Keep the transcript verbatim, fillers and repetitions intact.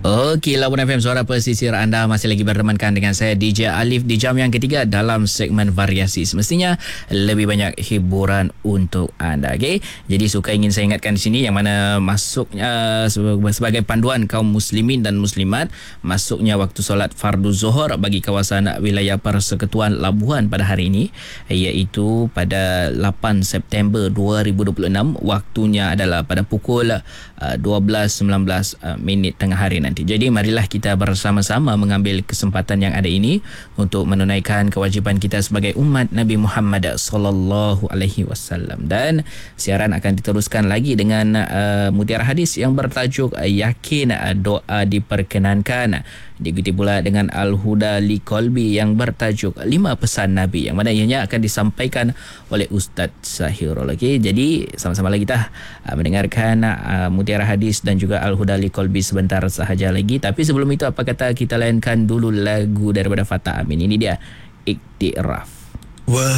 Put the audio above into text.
Okey, Labuan F M, suara pesisir anda masih lagi bertemankan dengan saya D J Alif di jam yang ketiga dalam segmen variasi. Semestinya lebih banyak hiburan untuk anda. Okey, jadi suka ingin saya ingatkan di sini yang mana masuknya sebagai panduan kaum muslimin dan muslimat, masuknya waktu solat fardu zuhur bagi kawasan wilayah Persekutuan Labuan pada hari ini, iaitu pada lapan September dua ribu dua puluh enam. Waktunya adalah pada pukul dua belas sembilan belas minit tengah hari nanti. Jadi marilah kita bersama-sama mengambil kesempatan yang ada ini untuk menunaikan kewajipan kita sebagai umat Nabi Muhammad sallallahu alaihi wasallam. Dan siaran akan diteruskan lagi dengan uh, mutiara hadis yang bertajuk Yakin Doa Diperkenankan. Diikuti pula dengan Al-Huda Li Qalbi yang bertajuk Lima Pesan Nabi, yang mana ianya akan disampaikan oleh Ustaz Sahirul. Okey, jadi sama-sama lagi kita uh, mendengarkan uh, mutiara hadis dan juga Al-Huda Li Qalbi sebentar sahaja lagi. Tapi sebelum itu, apa kata kita layankan dulu lagu daripada Fatah Amin. Ini dia, Iktiraf. Wah.